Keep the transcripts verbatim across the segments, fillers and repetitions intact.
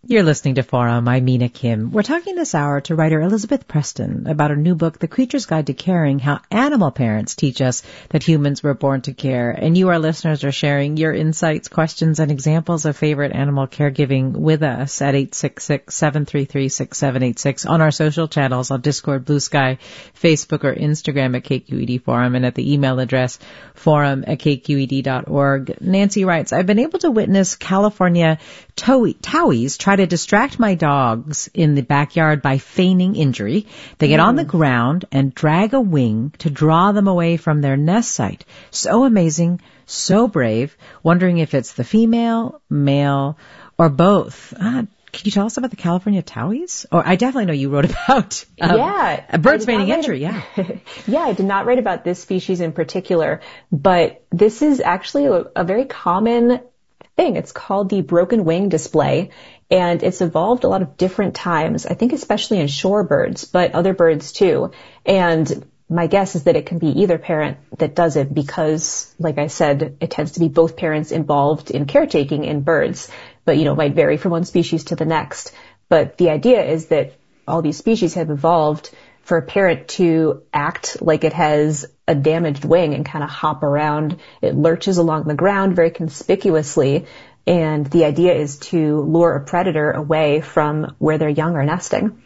You're listening to Forum. I'm Mina Kim. We're talking this hour to writer Elizabeth Preston about her new book, The Creature's Guide to Caring, How Animal Parents Teach Us That Humans Were Born to Care. And you, our listeners, are sharing your insights, questions, and examples of favorite animal caregiving with us at eight six six, seven three three, six seven eight six on our social channels on Discord, Blue Sky, Facebook, or Instagram at K Q E D Forum, and at the email address forum at k q e d dot org. Nancy writes, I've been able to witness California towie, towies try to distract my dogs in the backyard by feigning injury. They get mm. on the ground and drag a wing to draw them away from their nest site. So amazing, so brave, wondering if it's the female, male, or both. Uh, Can you tell us about the California towies? Or I definitely know you wrote about um, yeah, a bird's feigning injury. Yeah. yeah, I did not write about this species in particular, but this is actually a, a very common thing. It's called the broken wing display, and it's evolved a lot of different times, I think especially in shorebirds, but other birds too. And my guess is that it can be either parent that does it because, like I said, it tends to be both parents involved in caretaking in birds. But, you know, it might vary from one species to the next. But the idea is that all these species have evolved for a parent to act like it has a damaged wing and kind of hop around. It lurches along the ground very conspicuously. And the idea is to lure a predator away from where their young are nesting.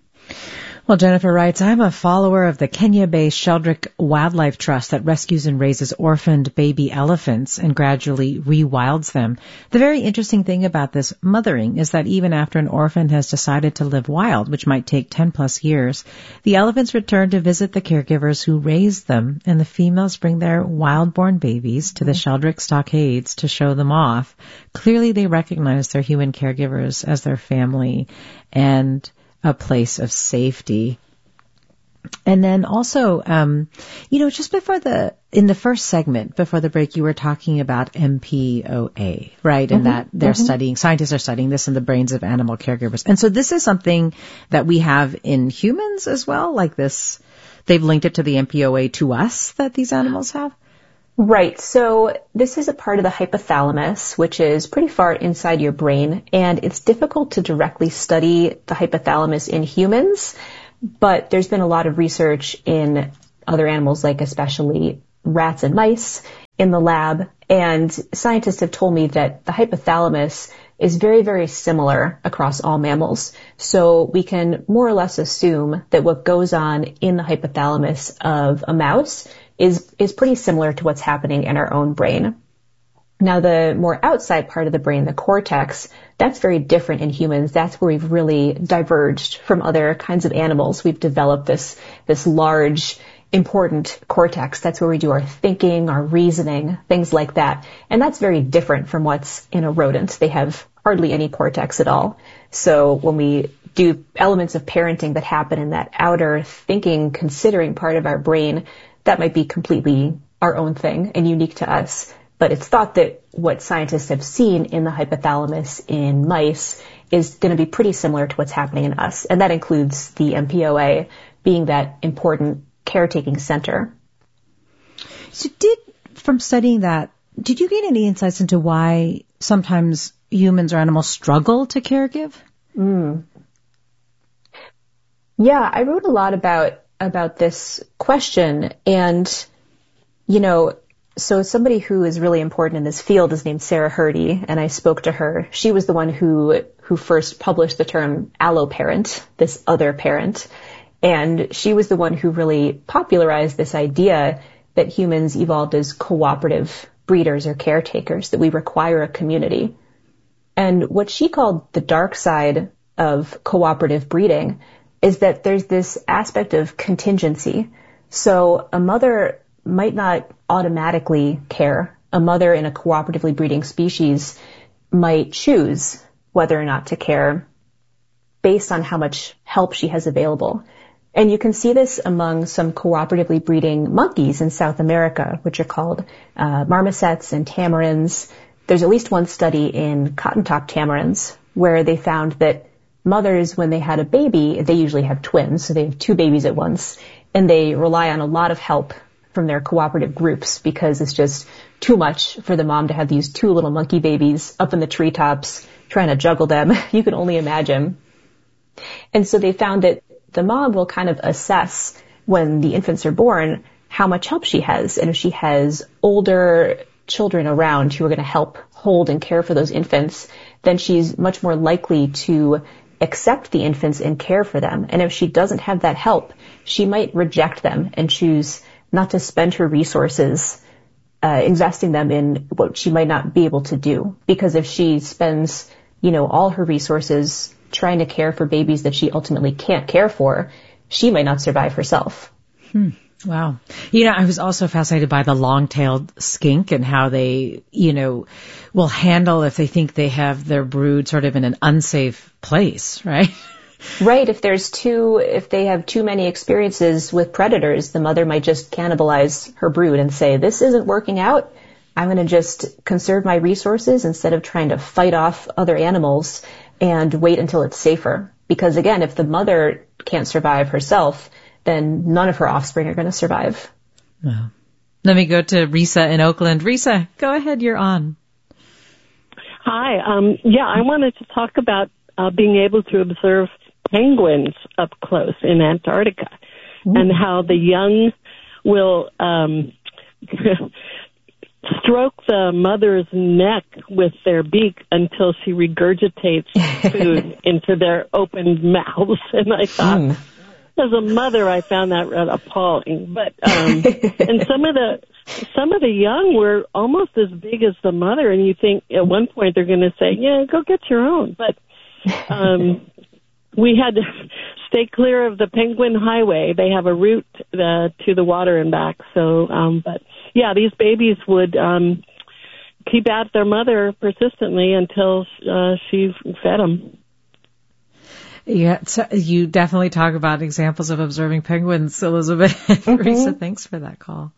Well, Jennifer writes, I'm a follower of the Kenya-based Sheldrick Wildlife Trust that rescues and raises orphaned baby elephants and gradually rewilds them. The very interesting thing about this mothering is that even after an orphan has decided to live wild, which might take ten plus years, the elephants return to visit the caregivers who raised them, and the females bring their wild-born babies to the Sheldrick stockades to show them off. Clearly, they recognize their human caregivers as their family and a place of safety. And then also, um, you know, just before the, in the first segment, before the break, you were talking about M P O A, right? And mm-hmm. that they're mm-hmm. studying, scientists are studying this in the brains of animal caregivers. And so this is something that we have in humans as well, like this, they've linked it to the M P O A to us that these animals have? Right. So this is a part of the hypothalamus, which is pretty far inside your brain, and it's difficult to directly study the hypothalamus in humans, but there's been a lot of research in other animals, like especially rats and mice in the lab, and scientists have told me that the hypothalamus is very, very similar across all mammals. So we can more or less assume that what goes on in the hypothalamus of a mouse is is pretty similar to what's happening in our own brain. Now, the more outside part of the brain, the cortex, that's very different in humans. That's where we've really diverged from other kinds of animals. We've developed this this large, important cortex. That's where we do our thinking, our reasoning, things like that. And that's very different from what's in a rodent. They have hardly any cortex at all. So when we do elements of parenting that happen in that outer thinking, considering part of our brain, that might be completely our own thing and unique to us. But it's thought that what scientists have seen in the hypothalamus in mice is going to be pretty similar to what's happening in us. And that includes the M P O A being that important caretaking center. So did, from studying that, did you gain any insights into why sometimes humans or animals struggle to caregive? Mm. Yeah, I wrote a lot about about this question, and, you know, so somebody who is really important in this field is named Sarah Hrdy, and I spoke to her. She was the one who who first published the term alloparent, this other parent, and she was the one who really popularized this idea that humans evolved as cooperative breeders or caretakers, that we require a community. And what she called the dark side of cooperative breeding is that there's this aspect of contingency. So a mother might not automatically care. A mother in a cooperatively breeding species might choose whether or not to care based on how much help she has available. And you can see this among some cooperatively breeding monkeys in South America, which are called uh, marmosets and tamarins. There's at least one study in cotton-top tamarins where they found that mothers, when they had a baby, they usually have twins, so they have two babies at once, and they rely on a lot of help from their cooperative groups because it's just too much for the mom to have these two little monkey babies up in the treetops trying to juggle them. You can only imagine. And so they found that the mom will kind of assess when the infants are born how much help she has. And if she has older children around who are going to help hold and care for those infants, then she's much more likely to accept the infants and care for them. And if she doesn't have that help, she might reject them and choose not to spend her resources uh, investing them in what she might not be able to do. Because if she spends, you know, all her resources trying to care for babies that she ultimately can't care for, she might not survive herself. Hmm. Wow. You know, I was also fascinated by the long-tailed skink and how they, you know, will handle if they think they have their brood sort of in an unsafe place, right? Right. If there's too, if they have too many experiences with predators, the mother might just cannibalize her brood and say, this isn't working out. I'm going to just conserve my resources instead of trying to fight off other animals and wait until it's safer. Because again, if the mother can't survive herself, then none of her offspring are going to survive. Wow. Let me go to Risa in Oakland. Risa, go ahead. You're on. Hi. Um, yeah, I wanted to talk about uh, being able to observe penguins up close in Antarctica mm. and how the young will um, stroke the mother's neck with their beak until she regurgitates food into their opened mouths. And I thought... Mm. As a mother, I found that rather appalling. But um, and some of the some of the young were almost as big as the mother, and you think at one point they're going to say, "Yeah, go get your own." But um, we had to stay clear of the Penguin Highway. They have a route uh, to the water and back. So, um, but yeah, these babies would um, keep at their mother persistently until uh, she fed them. Yeah, so you definitely talk about examples of observing penguins, Elizabeth. Mm-hmm. Risa, thanks for that call.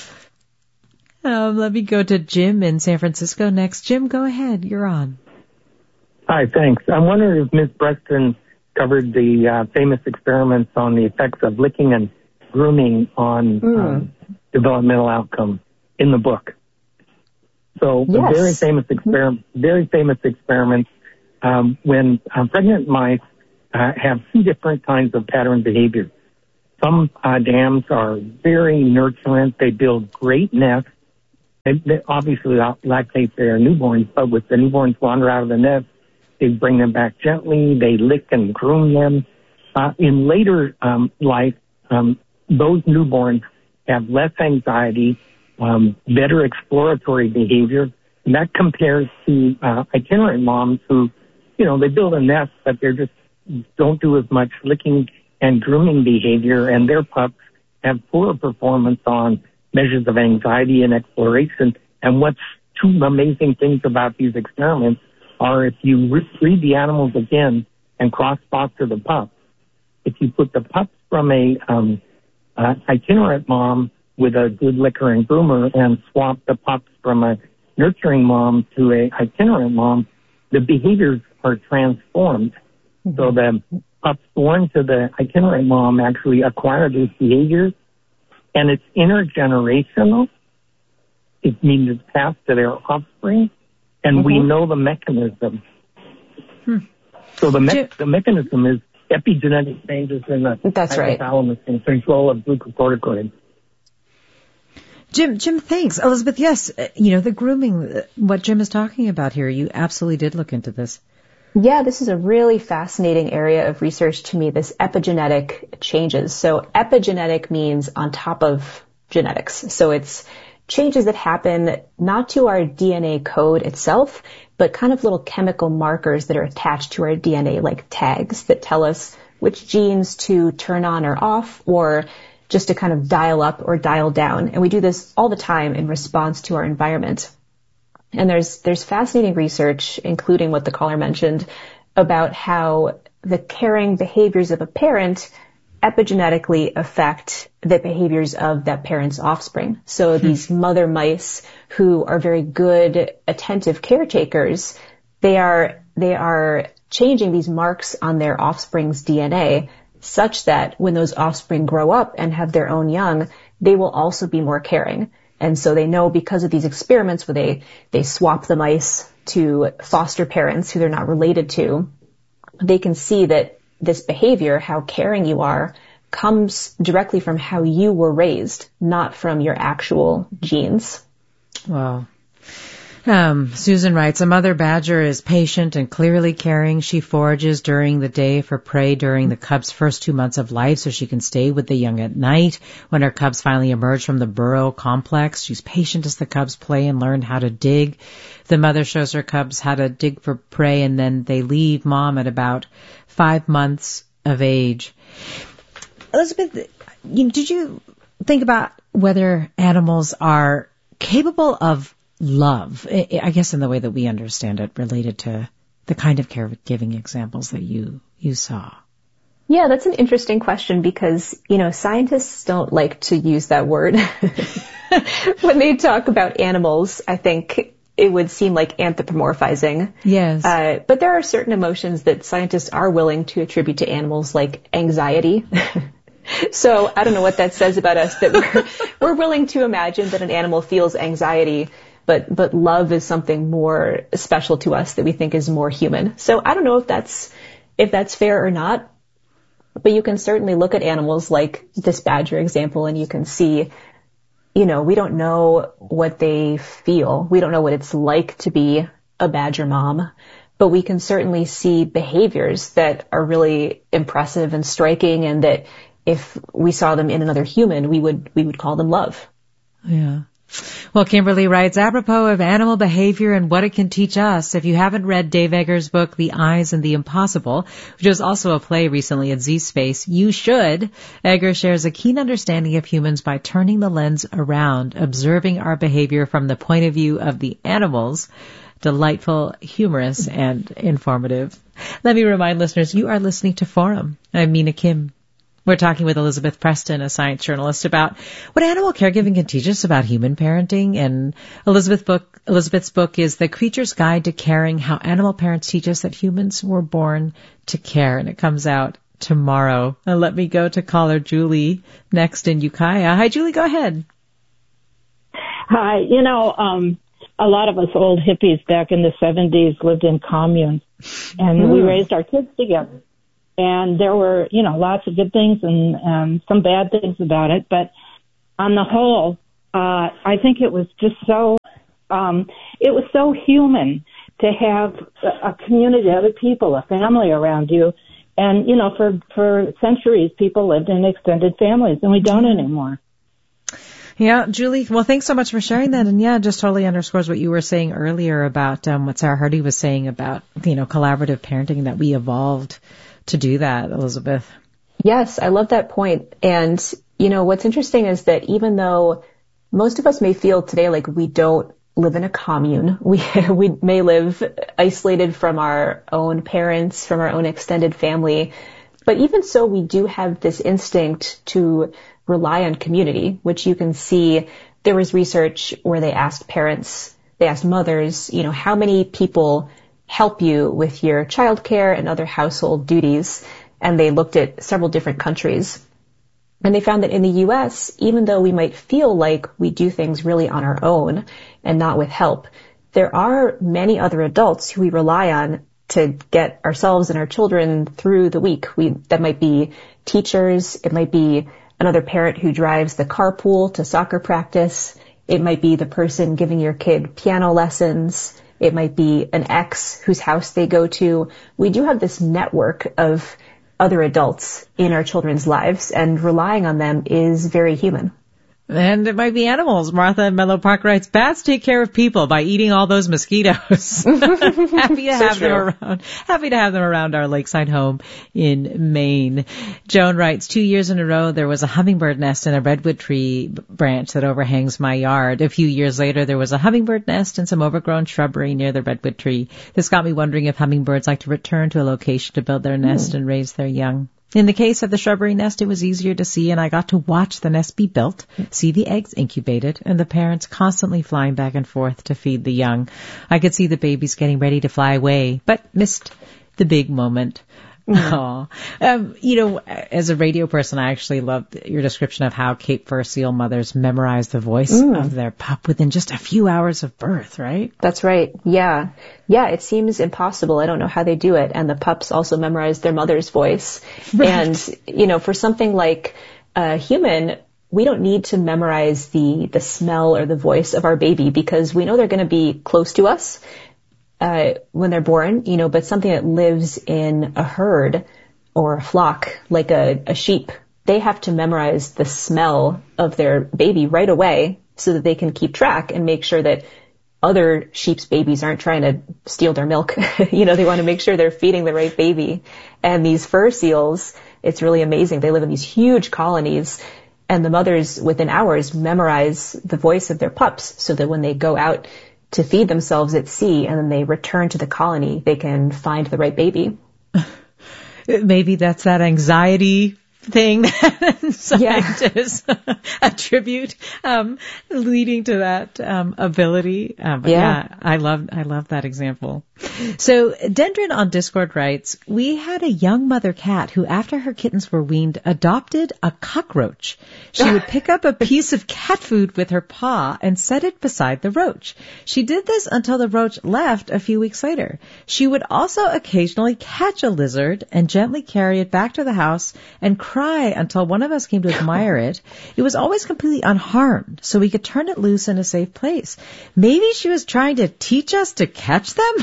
Um, let me go to Jim in San Francisco next. Jim, go ahead. You're on. Hi, thanks. I'm wondering if Miz Preston covered the uh, famous experiments on the effects of licking and grooming on mm. um, developmental outcome in the book. So, yes. a very famous experiment, very famous experiment um, when um, pregnant mice Uh, have two different kinds of pattern behavior. Some uh, dams are very nurturant. They build great nests. They, they obviously lactate their newborns, but with the newborns wander out of the nest, they bring them back gently. They lick and groom them. Uh, in later um, life, um, those newborns have less anxiety, um, better exploratory behavior, and that compares to uh, itinerant moms who, you know, they build a nest, but they're just don't do as much licking and grooming behavior, and their pups have poorer performance on measures of anxiety and exploration. And what's two amazing things about these experiments are if you read the animals again and cross-sponsor the pups, if you put the pups from a um, uh, itinerant mom with a good licker and groomer and swap the pups from a nurturing mom to a itinerant mom, the behaviors are transformed. So the pups born to the itinerant mom actually acquire these behaviors, and it's intergenerational. It means it's passed to their offspring, and mm-hmm. we know the mechanism. Hmm. So the, me- the mechanism is epigenetic changes in the That's hypothalamus right. and control of glucocorticoids. Jim, Jim, thanks. Elizabeth, yes, you know, the grooming, what Jim is talking about here, you absolutely did look into this. Yeah, this is a really fascinating area of research to me, this epigenetic changes. So epigenetic means on top of genetics. So it's changes that happen not to our D N A code itself, but kind of little chemical markers that are attached to our D N A, like tags that tell us which genes to turn on or off, or just to kind of dial up or dial down. And we do this all the time in response to our environment. And there's there's fascinating research, including what the caller mentioned, about how the caring behaviors of a parent epigenetically affect the behaviors of that parent's offspring. So hmm. these mother mice who are very good, attentive caretakers, they are they are changing these marks on their offspring's D N A such that when those offspring grow up and have their own young, they will also be more caring. And so they know because of these experiments where they, they swap the mice to foster parents who they're not related to, they can see that this behavior, how caring you are, comes directly from how you were raised, not from your actual genes. Wow. Um, Susan writes, a mother badger is patient and clearly caring. She forages during the day for prey during the cub's first two months of life so she can stay with the young at night. When her cubs finally emerge from the burrow complex, she's patient as the cubs play and learn how to dig. The mother shows her cubs how to dig for prey, and then they leave mom at about five months of age. Elizabeth, you, did you think about whether animals are capable of love, I guess in the way that we understand it, related to the kind of caregiving examples that you, you saw? Yeah, that's an interesting question because, you know, scientists don't like to use that word. When they talk about animals, I think it would seem like anthropomorphizing. Yes. Uh, but there are certain emotions that scientists are willing to attribute to animals, like anxiety. So I don't know what that says about us, that we're, we're willing to imagine that an animal feels anxiety, but, but love is something more special to us that we think is more human. So I don't know if that's, if that's fair or not, but you can certainly look at animals like this badger example and you can see, you know, we don't know what they feel. We don't know what it's like to be a badger mom, but we can certainly see behaviors that are really impressive and striking, and that if we saw them in another human, we would, we would call them love. Yeah. Well, Kimberly writes, apropos of animal behavior and what it can teach us, if you haven't read Dave Eggers' book, The Eyes and the Impossible, which was also a play recently at Z Space, you should. Eggers shares a keen understanding of humans by turning the lens around, observing our behavior from the point of view of the animals. Delightful, humorous, and informative. Let me remind listeners, you are listening to Forum. I'm Mina Kim. We're talking with Elizabeth Preston, a science journalist, about what animal caregiving can teach us about human parenting. And Elizabeth's book, Elizabeth's book is The Creature's Guide to Caring, How Animal Parents Teach Us That Humans Were Born to Care. And it comes out tomorrow. And let me go to caller Julie next in Ukiah. Hi, Julie, go ahead. Hi. You know, um, a lot of us old hippies back in the seventies lived in communes, and mm. we raised our kids together. And there were, you know, lots of good things and um, some bad things about it. But on the whole, uh, I think it was just so, um, it was so human to have a, a community of other people, a family around you. And, you know, for, for centuries, people lived in extended families, and we don't anymore. Yeah, Julie, well, thanks so much for sharing that. And yeah, just totally underscores what you were saying earlier about um, what Sarah Hardy was saying about, you know, collaborative parenting, that we evolved to do that, Elizabeth. Yes, I love that point. And, you know, what's interesting is that even though most of us may feel today like we don't live in a commune, we we may live isolated from our own parents, from our own extended family, but even so, we do have this instinct to rely on community, which you can see. There was research where they asked parents, they asked mothers, you know, how many people help you with your childcare and other household duties, and they looked at several different countries. And they found that in the U S, even though we might feel like we do things really on our own and not with help, there are many other adults who we rely on to get ourselves and our children through the week. We, that might be teachers, it might be another parent who drives the carpool to soccer practice, it might be the person giving your kid piano lessons, it might be an ex whose house they go to. We do have this network of other adults in our children's lives, and relying on them is very human. And it might be animals. Martha in Menlo Park writes, bats take care of people by eating all those mosquitoes. Happy to have so them around. Happy to have them around our lakeside home in Maine. Joan writes, two years in a row there was a hummingbird nest in a redwood tree branch that overhangs my yard. A few years later there was a hummingbird nest in some overgrown shrubbery near the redwood tree. This got me wondering if hummingbirds like to return to a location to build their nest mm. and raise their young. In the case of the shrubbery nest, it was easier to see, and I got to watch the nest be built, see the eggs incubated, and the parents constantly flying back and forth to feed the young. I could see the babies getting ready to fly away, but missed the big moment Oh, um, you know, as a radio person, I actually loved your description of how Cape fur seal mothers memorize the voice mm. of their pup within just a few hours of birth, right? That's right. Yeah. Yeah, it seems impossible. I don't know how they do it. And the pups also memorize their mother's voice. Right. And, you know, for something like a human, we don't need to memorize the, the smell or the voice of our baby because we know they're going to be close to us. Uh, when they're born, you know, but something that lives in a herd or a flock, like a, a sheep, they have to memorize the smell of their baby right away so that they can keep track and make sure that other sheep's babies aren't trying to steal their milk. You know, they want to make sure they're feeding the right baby. And these fur seals, it's really amazing. They live in these huge colonies, and the mothers within hours memorize the voice of their pups so that when they go out to feed themselves at sea and then they return to the colony, they can find the right baby. Maybe that's that anxiety thing that scientists yeah. attribute, um, leading to that, um, ability. Um, but yeah. yeah, I love, I love that example. So Dendron on Discord writes, we had a young mother cat who, after her kittens were weaned, adopted a cockroach. She would pick up a piece of cat food with her paw and set it beside the roach. She did this until the roach left a few weeks later. She would also occasionally catch a lizard and gently carry it back to the house and cry until one of us came to admire it. It was always completely unharmed, so we could turn it loose in a safe place. Maybe she was trying to teach us to catch them?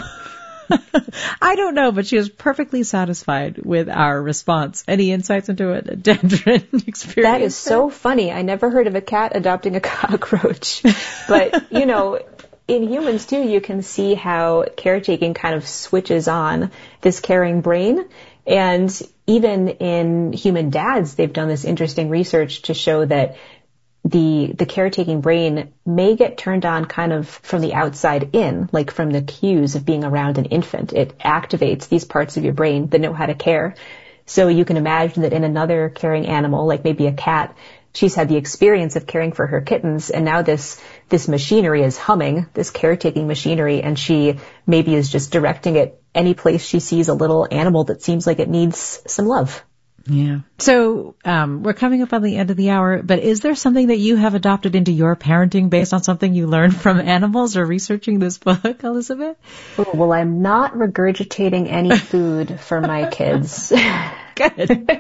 I don't know, but she was perfectly satisfied with our response. Any insights into a Dendron experience? That is so funny. I never heard of a cat adopting a cockroach. But, you know, in humans, too, you can see how caretaking kind of switches on this caring brain. And even in human dads, they've done this interesting research to show that the the caretaking brain may get turned on kind of from the outside in, like from the cues of being around an infant. It activates these parts of your brain that know how to care. So you can imagine that in another caring animal, like maybe a cat, she's had the experience of caring for her kittens, and now this this machinery is humming, this caretaking machinery, and she maybe is just directing it any place she sees a little animal that seems like it needs some love. Yeah. So um, we're coming up on the end of the hour, but is there something that you have adopted into your parenting based on something you learned from animals or researching this book, Elizabeth? Oh, well, I'm not regurgitating any food for my kids. Good.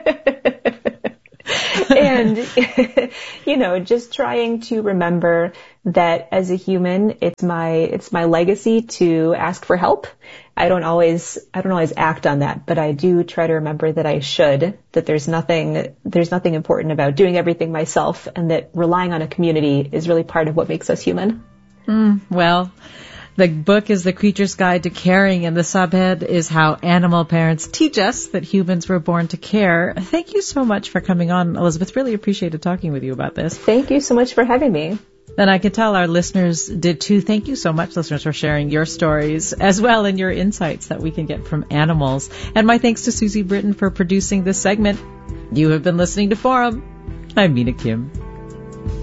And, you know, just trying to remember that as a human, it's my, it's my legacy to ask for help. I don't always, I don't always act on that, but I do try to remember that I should, that there's nothing, there's nothing important about doing everything myself, and that relying on a community is really part of what makes us human. Mm, well, the book is The Creature's Guide to Caring, and the subhead is How Animal Parents Teach Us That Humans Were Born to Care. Thank you so much for coming on, Elizabeth. Really appreciated talking with you about this. Thank you so much for having me. And I can tell our listeners did too. Thank you so much, listeners, for sharing your stories as well and your insights that we can get from animals. And my thanks to Susie Britton for producing this segment. You have been listening to Forum. I'm Mina Kim.